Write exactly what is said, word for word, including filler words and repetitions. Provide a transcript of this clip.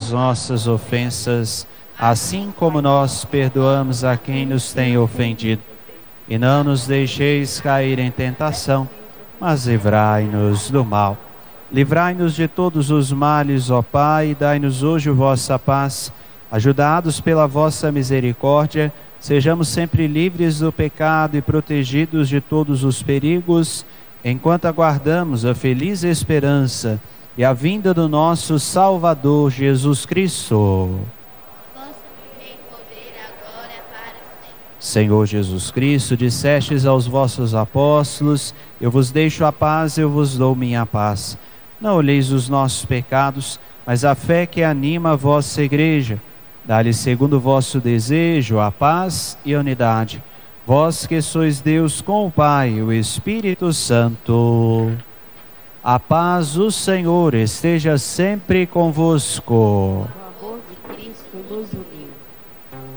as nossas ofensas, assim como nós perdoamos a quem nos tem ofendido. E não nos deixeis cair em tentação, mas livrai-nos do mal. Livrai-nos de todos os males, ó Pai, e dai-nos hoje vossa paz. Ajudados pela vossa misericórdia, sejamos sempre livres do pecado e protegidos de todos os perigos, enquanto aguardamos a feliz esperança e a vinda do nosso Salvador Jesus Cristo. Senhor Jesus Cristo, dissestes aos vossos apóstolos: eu vos deixo a paz, eu vos dou minha paz. Não olheis os nossos pecados, mas a fé que anima a vossa igreja. Dá-lhe segundo o vosso desejo a paz e a unidade. Vós que sois Deus com o Pai e o Espírito Santo. A paz do Senhor esteja sempre convosco. O amor de Cristo nos uniu.